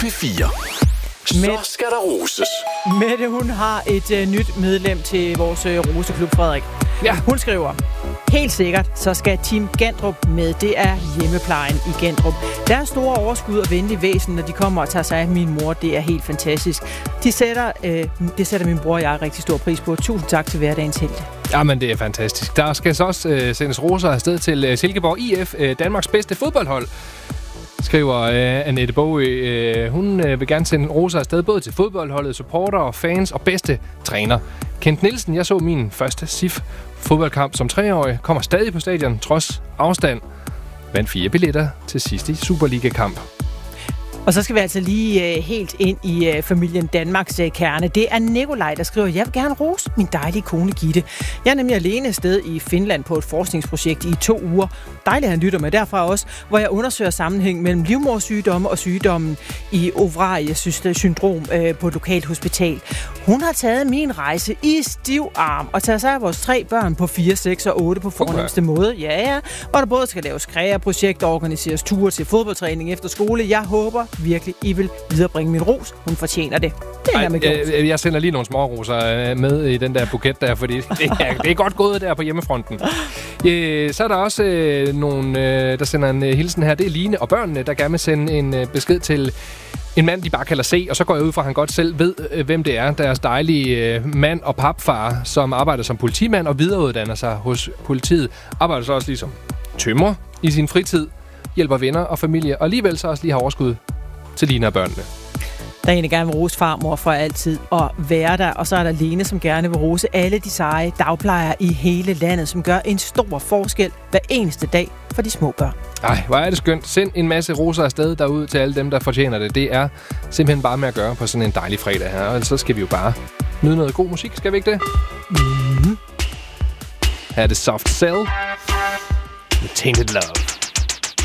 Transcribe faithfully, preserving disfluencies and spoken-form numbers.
P fire. Så Med- skal der roses. Mette, hun har et øh, nyt medlem til vores øh, roseklub, Frederik. Ja. Hun skriver: helt sikkert, så skal Team Gandrup med. Det er hjemmeplejen i Gandrup. Der er store overskud og venlige væsen, når de kommer og tager sig af min mor. Det er helt fantastisk. De sætter, øh, det sætter min bror og jeg rigtig stor pris på. Tusind tak til hverdagens helte. Jamen, det er fantastisk. Der skal så også øh, sendes roser afsted til øh, Silkeborg I F, øh, Danmarks bedste fodboldhold, skriver øh, Annette Bogø. Øh, hun øh, vil gerne sende roser afsted både til fodboldholdet, supportere, fans og bedste træner. Kent Nielsen, jeg så min første S I F-fodboldkamp som treårig, kommer stadig på stadion trods afstand. Vandt fire billetter til sidste Superliga-kamp. Og så skal vi altså lige øh, helt ind i øh, familien Danmarks øh, kerne. Det er Nikolaj, der skriver: jeg vil gerne rose min dejlige kone Gitte. Jeg er nemlig alene afsted i Finland på et forskningsprojekt i to uger. Dejligt, han lytter med derfra også, hvor jeg undersøger sammenhæng mellem livmodersygdomme og sygdommen i ovariesyndrom øh, på et lokalt hospital. Hun har taget min rejse i stiv arm og taget sig af vores tre børn på fire, seks og otte på fornemmeste måde. Ja, ja. Hvor der både skal laves kreaprojekter og organiseres ture til fodboldtræning efter skole. Jeg håber virkelig, I vil viderebringe min ros. Hun fortjener det. Det er Ej, med jeg, jeg sender lige nogle små roser med i den der buket der, fordi det er, det er godt gået der på hjemmefronten. Øh, så er der også øh, nogen, øh, der sender en øh, hilsen her. Det er Line og børnene, der gerne vil sende en øh, besked til en mand, de bare kalder C, og så går jeg ud fra, at han godt selv ved, øh, hvem det er. Deres dejlige øh, mand og papfar, som arbejder som politimand og videreuddanner sig hos politiet. Arbejder så også ligesom tømrer i sin fritid, hjælper venner og familie, og alligevel så også lige har overskud til Line og børnene. Der er en, der gerne vil rose farmor for altid at være der. Og så er der Lene, som gerne vil rose alle de seje dagplejere i hele landet, som gør en stor forskel hver eneste dag for de små børn. Ej, hvor er det skønt. Send en masse roser afsted derude til alle dem, der fortjener det. Det er simpelthen bare med at gøre på sådan en dejlig fredag her. Og så skal vi jo bare nyde noget god musik. Skal vi ikke det? Mm-hmm. Her er det Soft Cell med Tainted Love.